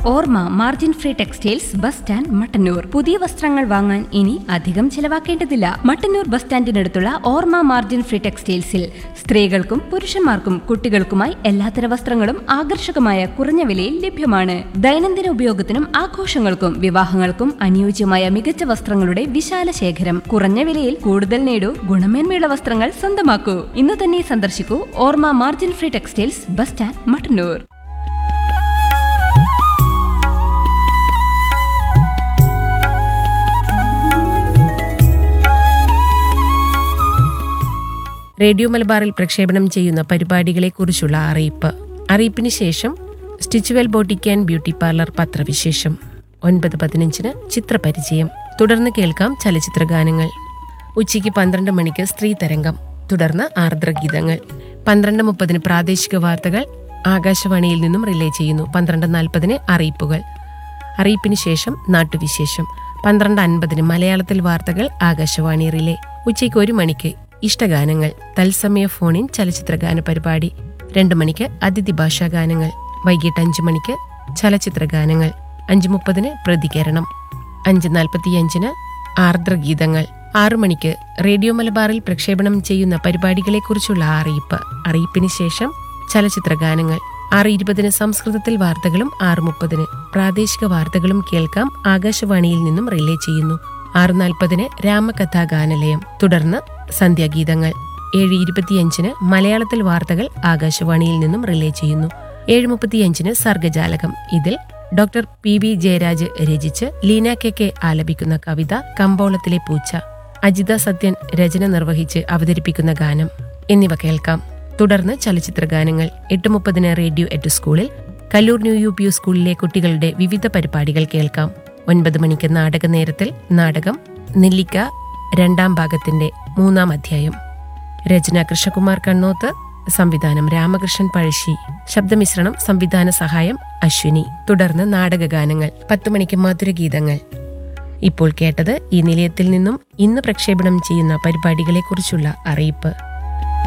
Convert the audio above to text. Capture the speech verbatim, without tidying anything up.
ഓർമ്മ margin free textiles bus stand Mattannur. പുതിയ വസ്ത്രങ്ങൾ വാങ്ങാൻ ഇനി അധികം ചിലവാക്കേണ്ടതില്ല. മട്ടന്നൂർ ബസ് സ്റ്റാൻഡിനടുത്തുള്ള ഓർമ്മ മാർജിൻ ഫ്രീ ടെക്സ്റ്റൈൽസിൽ സ്ത്രീകൾക്കും പുരുഷന്മാർക്കും കുട്ടികൾക്കുമായി എല്ലാത്തര വസ്ത്രങ്ങളും ആകർഷകമായ കുറഞ്ഞ വിലയിൽ ലഭ്യമാണ്. ദൈനംദിന ഉപയോഗത്തിനും ആഘോഷങ്ങൾക്കും വിവാഹങ്ങൾക്കും അനുയോജ്യമായ മികച്ച വസ്ത്രങ്ങളുടെ വിശാല ശേഖരം. കുറഞ്ഞ വിലയിൽ കൂടുതൽ നേടൂ, ഗുണമേന്മയുള്ള വസ്ത്രങ്ങൾ സ്വന്തമാക്കൂ. ഇന്ന് തന്നെ സന്ദർശിക്കൂ ഓർമ്മ margin free textiles bus stand Mattannur. Radio മലബാറിൽ പ്രക്ഷേപണം ചെയ്യുന്ന പരിപാടികളെക്കുറിച്ചുള്ള അറിയിപ്പ്. അറിയിപ്പിന് ശേഷം Stitchwell boutique and beauty parlour പത്രവിശേഷം. ഒൻപത് പതിനഞ്ചിന് ചിത്രപരിചയം. തുടർന്ന് കേൾക്കാം ചലച്ചിത്ര ഗാനങ്ങൾ. ഉച്ചയ്ക്ക് പന്ത്രണ്ട് മണിക്ക് സ്ത്രീ തരംഗം, തുടർന്ന് ആർദ്രഗീതങ്ങൾ. പന്ത്രണ്ട് മുപ്പതിന് പ്രാദേശിക വാർത്തകൾ ആകാശവാണിയിൽ നിന്നും റിലേ ചെയ്യുന്നു. പന്ത്രണ്ട് നാൽപ്പതിന് അറിയിപ്പുകൾ. അറിയിപ്പിന് ശേഷം നാട്ടുവിശേഷം. പന്ത്രണ്ട് അൻപതിന് മലയാളത്തിൽ വാർത്തകൾ ആകാശവാണി റിലേ. ഉച്ചയ്ക്ക് ഒരു മണിക്ക് ഇഷ്ടഗാനങ്ങൾ, തത്സമയ ഫോണിൻ ചലച്ചിത്ര ഗാന പരിപാടി. രണ്ടു മണിക്ക് അതിഥി ഭാഷാ ഗാനങ്ങൾ. വൈകിട്ട് അഞ്ചു മണിക്ക് ചലച്ചിത്ര ഗാനങ്ങൾ. അഞ്ചു മുപ്പതിന് പ്രതികരണം. അഞ്ച് നാൽപ്പത്തിയഞ്ചിന് ആർദ്രഗീതങ്ങൾ. ആറു മണിക്ക് റേഡിയോ മലബാറിൽ പ്രക്ഷേപണം ചെയ്യുന്ന പരിപാടികളെക്കുറിച്ചുള്ള അറിയിപ്പ്. അറിയിപ്പിന് ശേഷം ചലച്ചിത്ര ഗാനങ്ങൾ. ആറ് ഇരുപതിന് സംസ്കൃതത്തിൽ വാർത്തകളും ആറ് മുപ്പതിന് പ്രാദേശിക വാർത്തകളും കേൾക്കാം, ആകാശവാണിയിൽ നിന്നും റിലേ ചെയ്യുന്നു. ആറ് നാൽപ്പതിന് രാമകഥാ ഗാനലയം, തുടർന്ന് സന്ധ്യാഗീതങ്ങൾ. ഏഴ് ഇരുപത്തിയഞ്ചിന് മലയാളത്തിൽ വാർത്തകൾ ആകാശവാണിയിൽ നിന്നും റിലേ ചെയ്യുന്നു. ഏഴ് മുപ്പത്തിയഞ്ചിന് സർഗജാലകം. ഇതിൽ ഡോക്ടർ പി വി ജയരാജ് രചിച്ച് ലീന കെ കെ ആലപിക്കുന്ന കവിത കമ്പോളത്തിലെ പൂച്ച, അജിത സത്യൻ രചന നിർവഹിച്ച് അവതരിപ്പിക്കുന്ന ഗാനം എന്നിവ കേൾക്കാം. തുടർന്ന് ചലച്ചിത്ര ഗാനങ്ങൾ. എട്ട് മുപ്പതിന് റേഡിയോ എട്ട് സ്കൂളിൽ Kallur new U P U സ്കൂളിലെ കുട്ടികളുടെ വിവിധ പരിപാടികൾ കേൾക്കാം. ഒൻപത് മണിക്ക് നാടക നേരത്തിൽ നാടകം നെല്ലിക്ക രണ്ടാം ഭാഗത്തിന്റെ മൂന്നാം അധ്യായം. രചന കൃഷ്ണകുമാർ കണ്ണോത്ത്, സംവിധാനം രാമകൃഷ്ണൻ പഴശ്ശി, ശബ്ദമിശ്രണം സംവിധാന സഹായം അശ്വിനി. തുടർന്ന് നാടകഗാനങ്ങൾ. പത്ത് മണിക്ക് മധുരഗീതങ്ങൾ. ഇപ്പോൾ കേട്ടത് ഈ നിലയത്തിൽ നിന്നും ഇന്ന് പ്രക്ഷേപണം ചെയ്യുന്ന പരിപാടികളെക്കുറിച്ചുള്ള അറിയിപ്പ്.